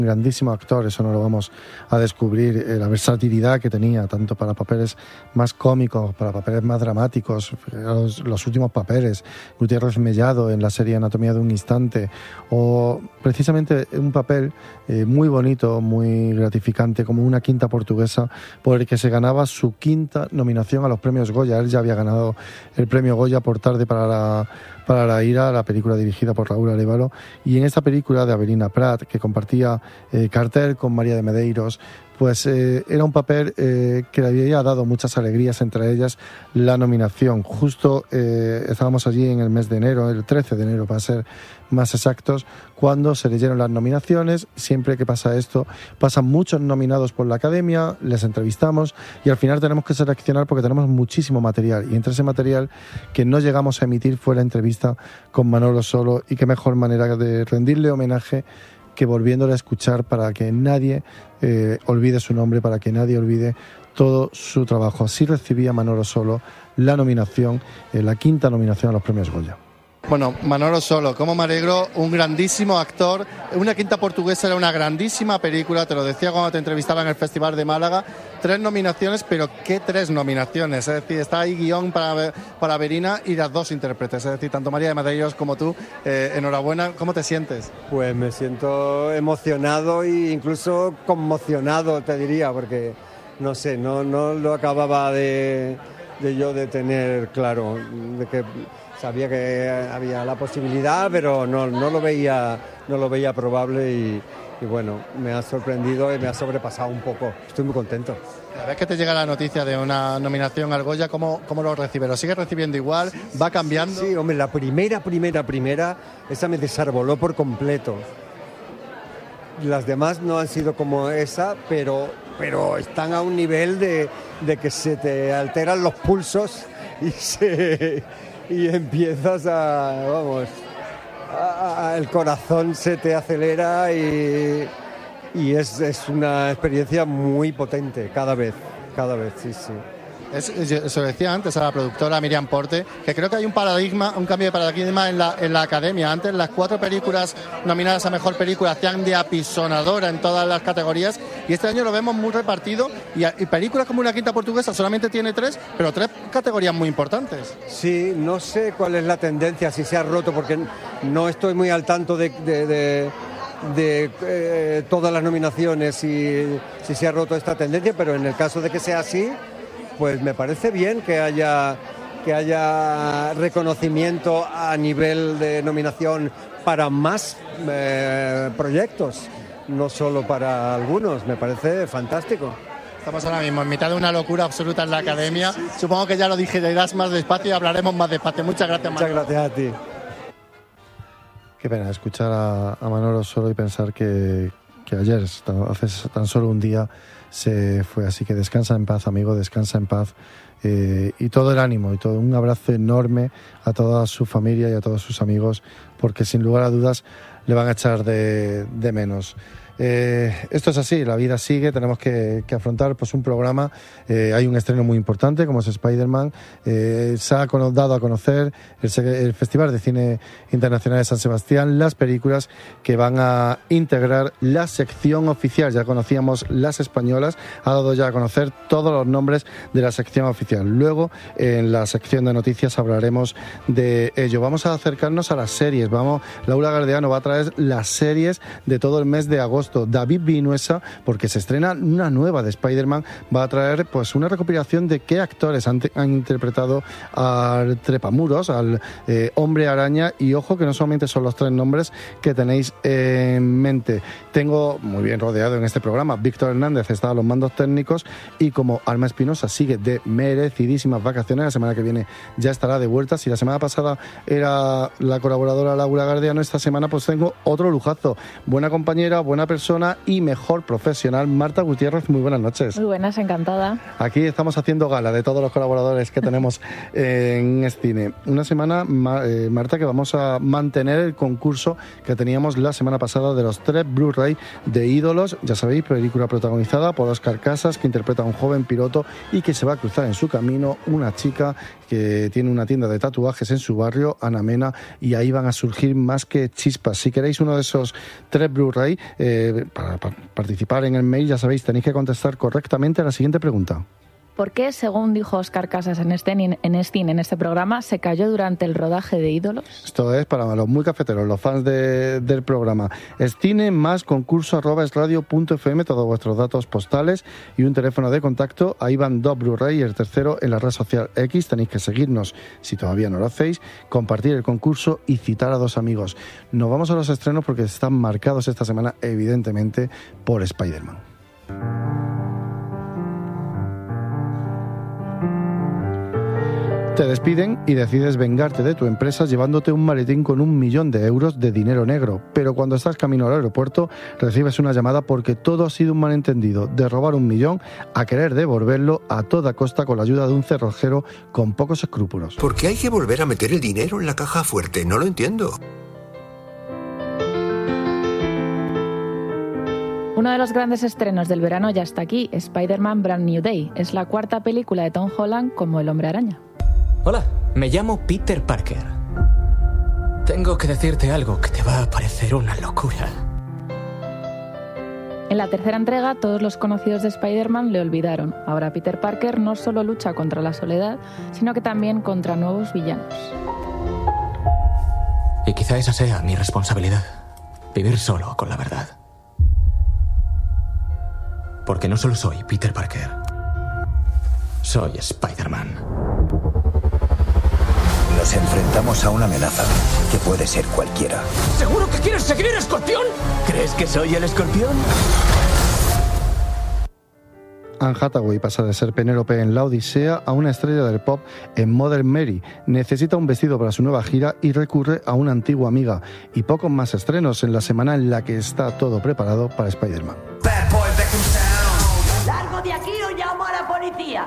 grandísimo actor, eso no lo vamos a descubrir, la versatilidad que tenía, tanto para papeles más cómicos, para papeles más dramáticos, los últimos papeles, Gutiérrez Mellado en la serie Anatomía de un instante, o precisamente un papel muy bonito, muy gratificante, como Una quinta portuguesa, por el que se ganaba su quinta nominación a los premios Goya. Él ya había ganado el premio Goya por Tarde para la ira, la película dirigida por Raúl Arévalo, y en esta película de Avelina Prat, que compartía cartel con María de Medeiros, pues era un papel que le había dado muchas alegrías, entre ellas la nominación. Justo estábamos allí en el mes de enero, el 13 de enero para ser más exactos, cuando se leyeron las nominaciones. Siempre que pasa esto, pasan muchos nominados por la Academia, les entrevistamos y al final tenemos que seleccionar porque tenemos muchísimo material, y entre ese material que no llegamos a emitir fue la entrevista con Manolo Solo, y qué mejor manera de rendirle homenaje que volviéndole a escuchar, para que nadie olvide su nombre, para que nadie olvide todo su trabajo. Así recibía Manolo Solo la nominación, la quinta nominación a los premios Goya. Bueno, Manolo Solo, cómo me alegro, un grandísimo actor. Una quinta portuguesa era una grandísima película, te lo decía cuando te entrevistaba en el Festival de Málaga. 3 nominaciones, pero ¿qué 3 nominaciones? Es decir, está ahí guión para Avelina y las 2 intérpretes, es decir, tanto María de Medeiros como tú. Enhorabuena, ¿cómo te sientes? Pues me siento emocionado e incluso conmocionado, te diría, porque no sé, no lo acababa de tener claro, de que sabía que había la posibilidad, pero no lo veía probable y bueno, me ha sorprendido y me ha sobrepasado un poco. Estoy muy contento. Cada vez que te llega la noticia de una nominación al Goya, ¿cómo lo recibes? ¿Lo sigues recibiendo igual? ¿Va cambiando? Sí, hombre, la primera, esa me desarboló por completo. Las demás no han sido como esa, pero están a un nivel de que se te alteran los pulsos y empiezas el corazón se te acelera y es una experiencia muy potente cada vez, sí. Eso decía antes a la productora Miriam Porte, que creo que hay un cambio de paradigma en la Academia. Antes las 4 películas nominadas a Mejor Película hacían de apisonadora en todas las categorías, y este año lo vemos muy repartido, y películas como Una quinta portuguesa solamente tiene 3, pero 3 categorías muy importantes. Sí, no sé cuál es la tendencia, si se ha roto, porque no estoy muy al tanto de todas las nominaciones y si se ha roto esta tendencia, pero en el caso de que sea así, pues me parece bien que haya reconocimiento a nivel de nominación para más proyectos, no solo para algunos. Me parece fantástico. Estamos ahora mismo en mitad de una locura absoluta en la Academia. Supongo que ya lo digerirás más despacio y hablaremos más despacio. Muchas gracias, Manolo. Muchas gracias a ti. Qué pena escuchar a Manolo Solo y pensar que ayer, hace tan solo un día, se fue. Así que descansa en paz, amigo, descansa en paz, y todo el ánimo y todo un abrazo enorme a toda su familia y a todos sus amigos, porque sin lugar a dudas le van a echar de menos. Esto es así, la vida sigue, tenemos que afrontar pues un programa. Hay un estreno muy importante como es Spider-Man. Se ha dado a conocer el Festival de Cine Internacional de San Sebastián, las películas que van a integrar la sección oficial. Ya conocíamos las españolas, ha dado ya a conocer todos los nombres de la sección oficial. Luego en la sección de noticias hablaremos de ello. Vamos a acercarnos a las series. Laura Gardeano va a traer las series de todo el mes de agosto. David Vinuesa, porque se estrena una nueva de Spider-Man, va a traer pues una recopilación de qué actores han interpretado al Trepamuros, al Hombre Araña, y ojo que no solamente son los 3 nombres que tenéis en mente. Tengo muy bien rodeado en este programa. Víctor Hernández está a los mandos técnicos, y como Alma Espinosa sigue de merecidísimas vacaciones, la semana que viene ya estará de vuelta. Si la semana pasada era la colaboradora Laura Gardeano, esta semana pues tengo otro lujazo. Buena compañera, buena persona y mejor profesional, Marta Gutiérrez. Muy buenas noches. Muy buenas, encantada. Aquí estamos haciendo gala de todos los colaboradores que tenemos en Escine. Una semana, Marta, que vamos a mantener el concurso que teníamos la semana pasada de los 3 Blu-ray de Ídolos. Ya sabéis, película protagonizada por Óscar Casas, que interpreta a un joven piloto y que se va a cruzar en su camino una chica que tiene una tienda de tatuajes en su barrio, Ana Mena, y ahí van a surgir más que chispas. Si queréis uno de esos 3 Blu-ray, para participar en el mail, ya sabéis, tenéis que contestar correctamente a la siguiente pregunta. ¿Por qué, según dijo Óscar Casas en este programa, se cayó durante el rodaje de Ídolos? Esto es para los muy cafeteros, los fans del programa. Escine más concurso@esradio.fm, todos vuestros datos postales y un teléfono de contacto. Ahí van 2 Blu-ray y el tercero en la red social X. Tenéis que seguirnos si todavía no lo hacéis, compartir el concurso y citar a 2 amigos. Nos vamos a los estrenos porque están marcados esta semana, evidentemente, por Spider-Man. Te despiden y decides vengarte de tu empresa llevándote un maletín con 1 millón de euros de dinero negro. Pero cuando estás camino al aeropuerto recibes una llamada porque todo ha sido un malentendido. De robar 1 millón a querer devolverlo a toda costa con la ayuda de un cerrajero con pocos escrúpulos. ¿Por qué hay que volver a meter el dinero en la caja fuerte? No lo entiendo. Uno de los grandes estrenos del verano ya está aquí, Spider-Man Brand New Day. Es la 4ª película de Tom Holland como el Hombre Araña. Hola, me llamo Peter Parker. Tengo que decirte algo que te va a parecer una locura. En la 3ª entrega, todos los conocidos de Spider-Man le olvidaron. Ahora Peter Parker no solo lucha contra la soledad, sino que también contra nuevos villanos. Y quizá esa sea mi responsabilidad. Vivir solo con la verdad. Porque no solo soy Peter Parker. Soy Spider-Man. Nos enfrentamos a una amenaza que puede ser cualquiera. ¿Seguro que quieres seguir el escorpión? ¿Crees que soy el escorpión? Anne Hathaway pasa de ser Penélope en La Odisea a una estrella del pop en Mother Mary. Necesita un vestido para su nueva gira y recurre a una antigua amiga. Y pocos más estrenos en la semana en la que está todo preparado para Spider-Man. ¡Largo de aquí o llamo a la policía!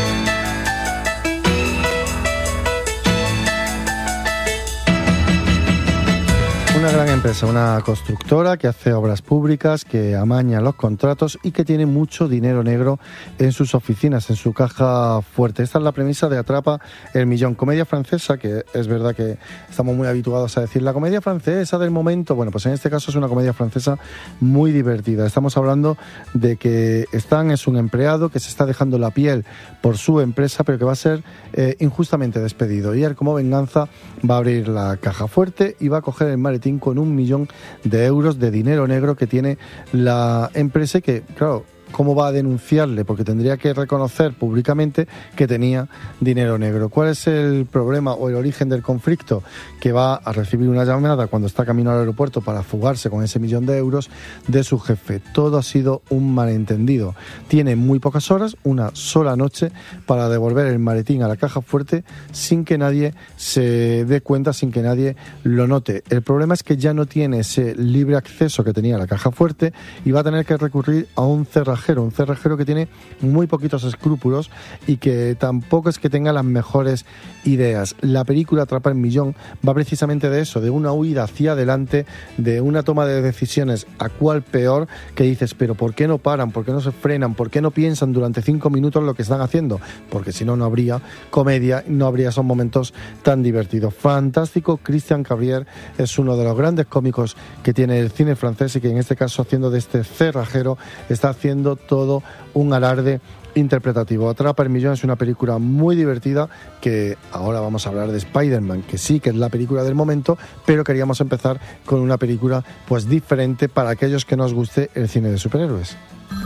Una gran empresa, una constructora que hace obras públicas, que amaña los contratos y que tiene mucho dinero negro en sus oficinas, en su caja fuerte. Esta es la premisa de Atrapa el Millón. Comedia francesa, que es verdad que estamos muy habituados a decir la comedia francesa del momento. Bueno, pues en este caso es una comedia francesa muy divertida. Estamos hablando de que Stan es un empleado que se está dejando la piel por su empresa, pero que va a ser injustamente despedido. Y él, como venganza, va a abrir la caja fuerte y va a coger el maletín con 1 millón de euros de dinero negro que tiene la empresa y que, claro, ¿cómo va a denunciarle? Porque tendría que reconocer públicamente que tenía dinero negro. ¿Cuál es el problema o el origen del conflicto? Que va a recibir una llamada cuando está camino al aeropuerto para fugarse con ese 1 millón de euros de su jefe. Todo ha sido un malentendido. Tiene muy pocas horas, una sola noche, para devolver el maletín a la caja fuerte sin que nadie se dé cuenta, sin que nadie lo note. El problema es que ya no tiene ese libre acceso que tenía a la caja fuerte y va a tener que recurrir a un cerrajero que tiene muy poquitos escrúpulos y que tampoco es que tenga las mejores ideas. La película Atrapa el Millón va precisamente de eso, de una huida hacia adelante, de una toma de decisiones a cuál peor, que dices, pero ¿por qué no paran? ¿Por qué no se frenan? ¿Por qué no piensan durante 5 minutos lo que están haciendo? Porque si no, no habría comedia, no habría esos momentos tan divertidos. Fantástico. Christian Cabrier es uno de los grandes cómicos que tiene el cine francés y que en este caso, haciendo de este cerrajero, está haciendo todo un alarde interpretativo. Atrapa el Millón es una película muy divertida, que ahora vamos a hablar de Spider-Man, que sí que es la película del momento, pero queríamos empezar con una película pues diferente para aquellos que nos guste el cine de superhéroes.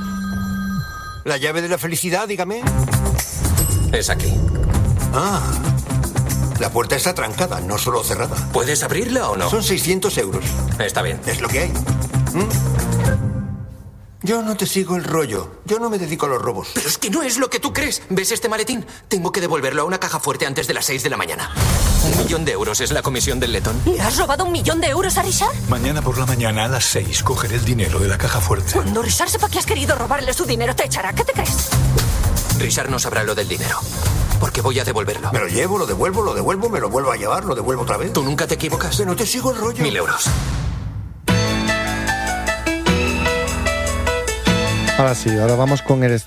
La llave de la felicidad, dígame. Es aquí. Ah, la puerta está trancada, no solo cerrada. ¿Puedes abrirla o no? Son 600 euros. Está bien. Es lo que hay. Yo no te sigo el rollo. Yo no me dedico a los robos. Pero es que no es lo que tú crees. ¿Ves este maletín? Tengo que devolverlo a una caja fuerte antes de las 6 de la mañana. 1 millón de euros es la comisión del letón. ¿Le has robado 1 millón de euros a Richard? Mañana por la mañana a las 6 cogeré el dinero de la caja fuerte. Cuando Richard sepa que has querido robarle su dinero, te echará. ¿Qué te crees? Richard no sabrá lo del dinero. Porque voy a devolverlo. Me lo llevo, lo devuelvo, me lo vuelvo a llevar, lo devuelvo otra vez. ¿Tú nunca te equivocas? Pero no te sigo el rollo. 1.000 euros. Ahora sí, ahora vamos con el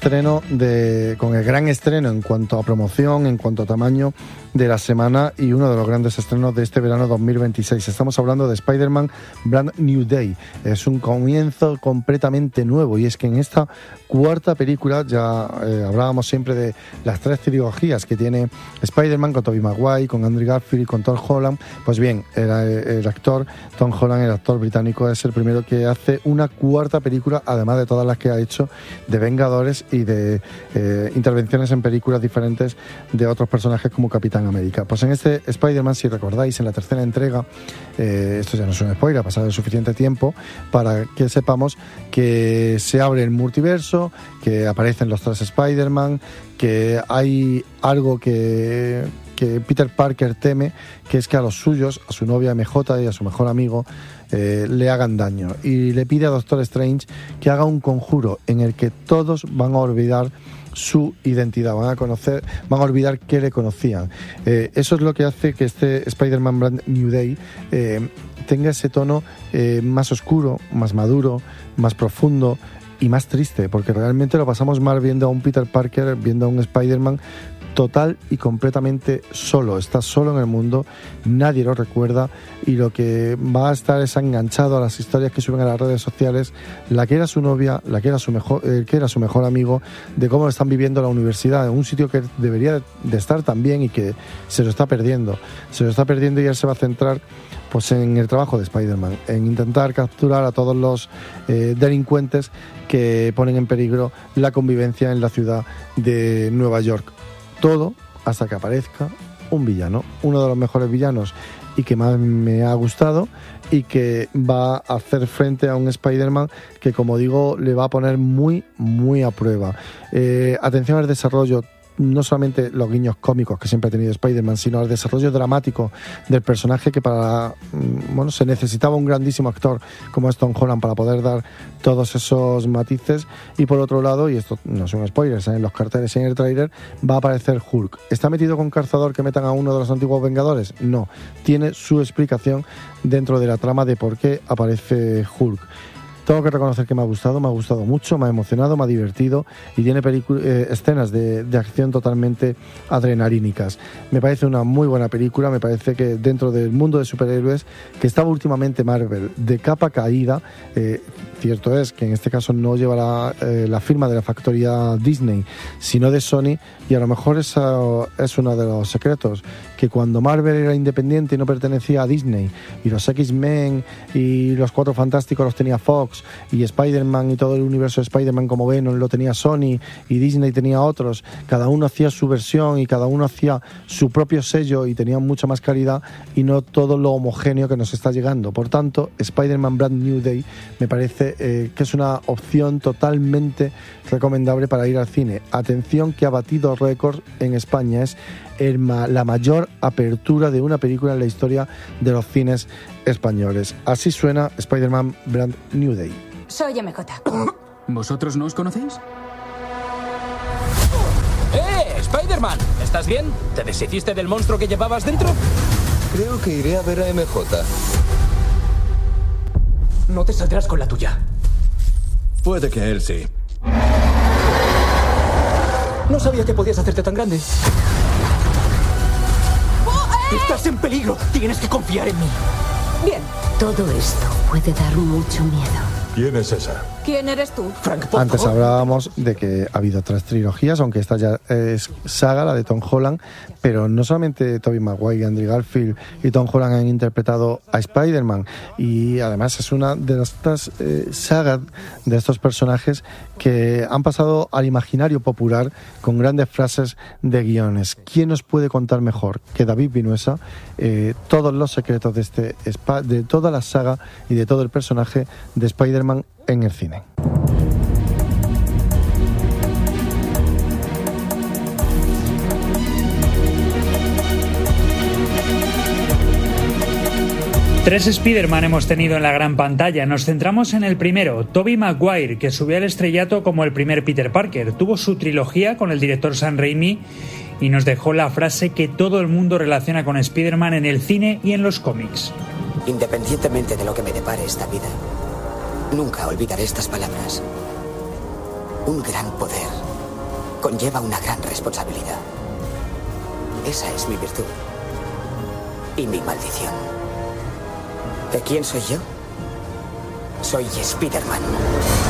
gran estreno en cuanto a promoción, en cuanto a tamaño de la semana y uno de los grandes estrenos de este verano 2026. Estamos hablando de Spider-Man Brand New Day. Es un comienzo completamente nuevo y es que en esta cuarta película, ya hablábamos siempre de las 3 trilogías que tiene Spider-Man con Tobey Maguire, con Andrew Garfield y con Tom Holland. Pues bien, el actor Tom Holland, el actor británico, es el primero que hace una cuarta película, además de todas las que ha hecho de Vengadores y de intervenciones en películas diferentes de otros personajes como Capitán América. Pues en este Spider-Man, si recordáis, en la tercera entrega, esto ya no es un spoiler, ha pasado el suficiente tiempo para que sepamos que se abre el multiverso, que aparecen los 3 Spider-Man, que hay algo que Peter Parker teme, que es que a los suyos, a su novia MJ y a su mejor amigo, le hagan daño, y le pide a Doctor Strange que haga un conjuro en el que todos van a olvidar su identidad, van a olvidar que le conocían. Eso es lo que hace que este Spider-Man Brand New Day tenga ese tono más oscuro, más maduro, más profundo y más triste, porque realmente lo pasamos mal viendo a un Peter Parker, viendo a un Spider-Man total y completamente solo. Está solo en el mundo, nadie lo recuerda, y lo que va a estar es enganchado a las historias que suben a las redes sociales, la que era su novia, la que era su mejor amigo, de cómo están viviendo la universidad, en un sitio que debería de estar tan bien y que se lo está perdiendo, y él se va a centrar pues en el trabajo de Spider-Man, en intentar capturar a todos los delincuentes que ponen en peligro la convivencia en la ciudad de Nueva York. Todo hasta que aparezca un villano, uno de los mejores villanos y que más me ha gustado, y que va a hacer frente a un Spider-Man que, como digo, le va a poner muy, muy a prueba. Atención al desarrollo, no solamente los guiños cómicos que siempre ha tenido Spider-Man, sino al desarrollo dramático del personaje, que se necesitaba un grandísimo actor como es Tom Holland para poder dar todos esos matices. Y por otro lado, y esto no son spoilers, en los carteles y en el tráiler va a aparecer Hulk. ¿Está metido con calzador que metan a uno de los antiguos Vengadores? No, tiene su explicación dentro de la trama de por qué aparece Hulk. Tengo que reconocer que me ha gustado mucho, me ha emocionado, me ha divertido, y tiene escenas de acción totalmente adrenalínicas. Me parece una muy buena película, me parece que dentro del mundo de superhéroes, que estaba últimamente Marvel de capa caída, cierto es que en este caso no lleva la firma de la factoría Disney, sino de Sony, y a lo mejor eso es uno de los secretos, que cuando Marvel era independiente y no pertenecía a Disney, y los X-Men y los Cuatro Fantásticos los tenía Fox, y Spider-Man y todo el universo de Spider-Man como Venom lo tenía Sony, y Disney tenía otros, cada uno hacía su versión y cada uno hacía su propio sello y tenía mucha más calidad, y no todo lo homogéneo que nos está llegando. Por tanto, Spider-Man Brand New Day me parece que es una opción totalmente recomendable para ir al cine. Atención, que ha batido récords en España, es la mayor apertura de una película en la historia de los cines españoles. Así suena Spider-Man Brand New Day. Soy MJ. ¿Vosotros no os conocéis? ¡Spider-Man! ¿Estás bien? ¿Te deshiciste del monstruo que llevabas dentro? Creo que iré a ver a MJ. No te saldrás con la tuya. Puede que él sí. No sabía que podías hacerte tan grande. ¡Estás en peligro! Tienes que confiar en mí. Bien. Todo esto puede dar mucho miedo. ¿Quién es esa? ¿Quién eres tú? Frank Poco. Antes hablábamos de que ha habido 3 trilogías, aunque esta ya es saga, la de Tom Holland, pero no solamente Tobey Maguire, Andrew Garfield y Tom Holland han interpretado a Spider-Man, y además es una de estas sagas de estos personajes que han pasado al imaginario popular con grandes frases de guiones. ¿Quién nos puede contar mejor que David Vinuesa todos los secretos de toda la saga y de todo el personaje de Spider-Man en el cine? Tres Spider-Man hemos tenido en la gran pantalla. Nos centramos en el primero, Tobey Maguire, que subió al estrellato como el primer Peter Parker. Tuvo su trilogía con el director Sam Raimi y nos dejó la frase que todo el mundo relaciona con Spider-Man en el cine y en los cómics. Independientemente de lo que me depare esta vida, nunca olvidaré estas palabras. Un gran poder conlleva una gran responsabilidad. Esa es mi virtud. Y mi maldición. ¿De quién soy yo? Soy Spider-Man.